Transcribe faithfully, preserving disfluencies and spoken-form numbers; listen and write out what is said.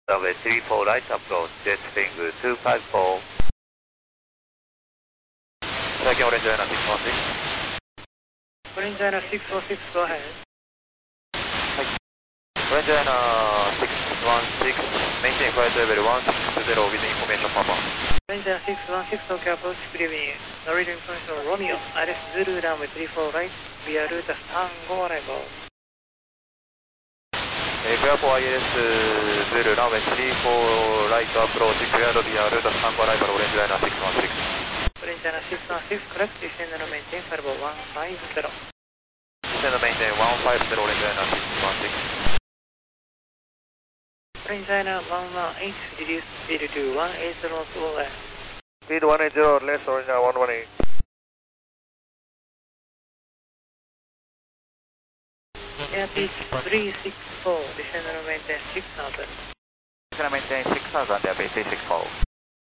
runway three four right approach, jet wing two five four。 最近オレンジライナーろくいちろく。 オレンジライナーろくいちろく、go ahead。 はい。オレンジライナーろくいちろく、maintain flight level one six zero with information papa。 オレンジライナーろくいちろく、Tokyo approach, good evening. No reading information on Romeo, Alice Zulu runway three four right, via route Tango arrival。 えー、クリアフォー アイエルエス ズールランウェイスリーフォーライトアプローチ、クリアドビアルートさんごアライバルオレンジライナーろくいちろく。 オレンジライナーろくいちろく、correct, descend and maintain flight level one five zero。 descend and maintain one five zero オレンジライナーろくいちろく。 オレンジライナーone one eight, reduce speed to one eight zero to left。 Speed one eight zero, less orangeライナーone one eight。 Airspeed three six four, descend and maintain six thousand。 descend and maintain six thousand, Airbase three six four。